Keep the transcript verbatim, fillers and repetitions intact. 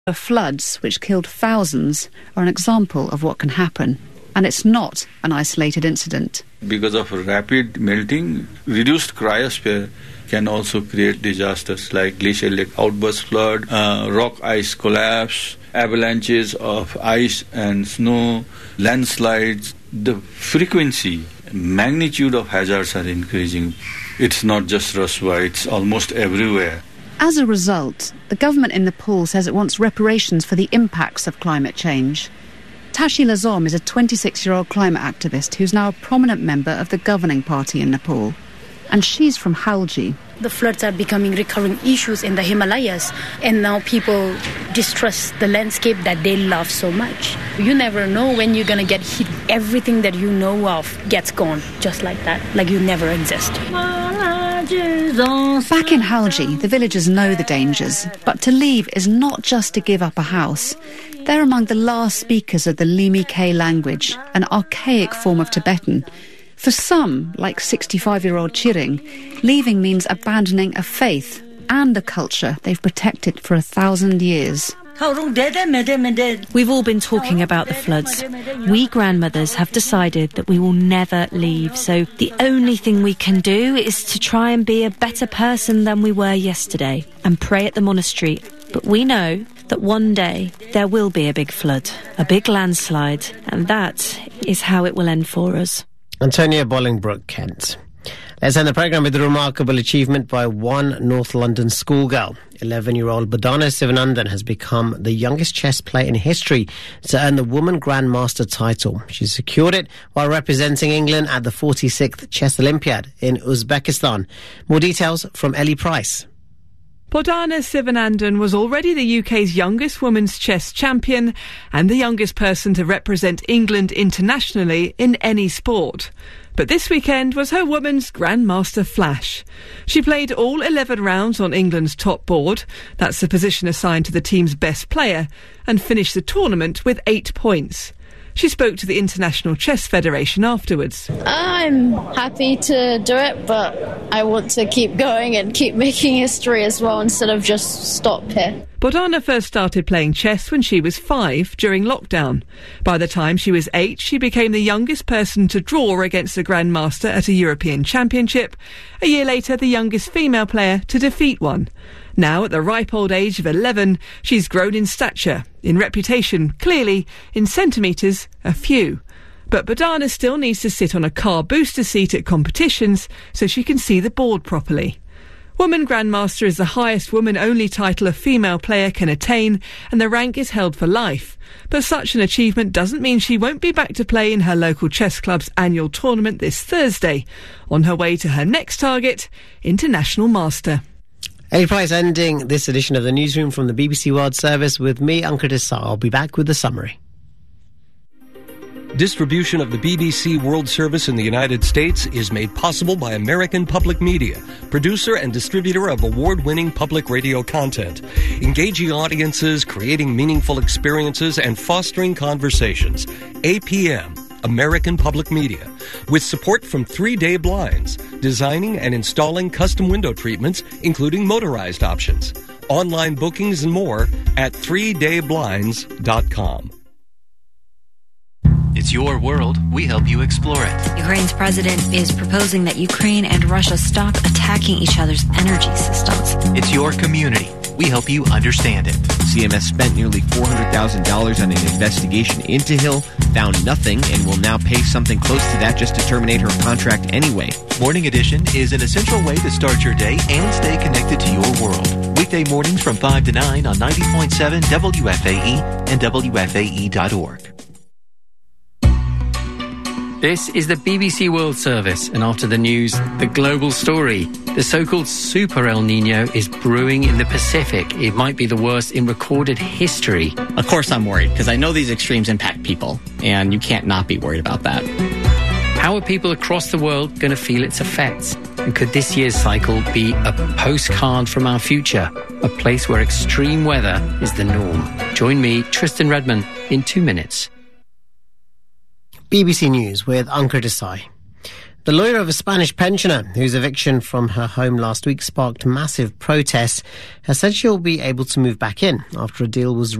The floods, which killed thousands, are an example of what can happen. And it's not an isolated incident. Because of rapid melting, reduced cryosphere can also create disasters like glacial lake outburst flood, uh, rock ice collapse, avalanches of ice and snow, landslides. The frequency, magnitude of hazards are increasing. It's not just Raswa, it's almost everywhere. As a result, the government in Nepal says it wants reparations for the impacts of climate change. Tashi Lazom is a twenty-six-year-old climate activist who's now a prominent member of the governing party in Nepal. And she's from Halgi. The floods are becoming recurring issues in the Himalayas, and now people distrust the landscape that they love so much. You never know when you're going to get hit. Everything that you know of gets gone, just like that, like you never exist. Back in Halgi, the villagers know the dangers, but to leave is not just to give up a house. They're among the last speakers of the Limi K language, an archaic form of Tibetan. For some, like sixty-five-year-old Chiring, leaving means abandoning a faith and a culture they've protected for a thousand years. We've all been talking about the floods. We grandmothers have decided that we will never leave, so the only thing we can do is to try and be a better person than we were yesterday and pray at the monastery. But we know that one day there will be a big flood, a big landslide, and that is how it will end for us. Antonia Bolingbroke, Kent. Let's end the programme with a remarkable achievement by one North London schoolgirl. eleven-year-old Badana Sivanandan has become the youngest chess player in history to earn the Woman Grandmaster title. She secured it while representing England at the forty-sixth Chess Olympiad in Uzbekistan. More details from Ellie Price. Badana Sivanandan was already the U K's youngest women's chess champion and the youngest person to represent England internationally in any sport. But this weekend was her women's Grandmaster flash. She played all eleven rounds on England's top board, that's the position assigned to the team's best player, and finished the tournament with eight points. She spoke to the International Chess Federation afterwards. I'm happy to do it, but I want to keep going and keep making history as well instead of just stop here. Badana first started playing chess when she was five during lockdown. By the time she was eight, she became the youngest person to draw against a Grandmaster at a European Championship. A year later, the youngest female player to defeat one. Now, at the ripe old age of eleven, she's grown in stature, in reputation, clearly, in centimetres, a few. But Badana still needs to sit on a car booster seat at competitions so she can see the board properly. Woman Grandmaster is the highest woman-only title a female player can attain, and the rank is held for life. But such an achievement doesn't mean she won't be back to play in her local chess club's annual tournament this Thursday, on her way to her next target, International Master. Ellie Price ending this edition of the Newsroom from the B B C World Service with me, Ankur Desai. I'll be back with the summary. Distribution of the B B C World Service in the United States is made possible by American Public Media, producer and distributor of award-winning public radio content, engaging audiences, creating meaningful experiences, and fostering conversations. A P M, American Public Media, with support from Three Day Blinds, designing and installing custom window treatments, including motorized options. Online bookings and more at three day blinds dot com. It's your world. We help you explore it. Ukraine's president is proposing that Ukraine and Russia stop attacking each other's energy systems. It's your community. We help you understand it. C M S spent nearly four hundred thousand dollars on an investigation into Hill, found nothing, and will now pay something close to that just to terminate her contract anyway. Morning Edition is an essential way to start your day and stay connected to your world. Weekday mornings from five to nine on ninety point seven W F A E and W F A E dot org. This is the B B C World Service, and after the news, the global story. The so-called Super El Niño is brewing in the Pacific. It might be the worst in recorded history. Of course I'm worried, because I know these extremes impact people, and you can't not be worried about that. How are people across the world going to feel its effects? And could this year's cycle be a postcard from our future? A place where extreme weather is the norm. Join me, Tristan Redman, in two minutes. B B C News with Ankur Desai. The lawyer of a Spanish pensioner whose eviction from her home last week sparked massive protests has said she'll be able to move back in after a deal was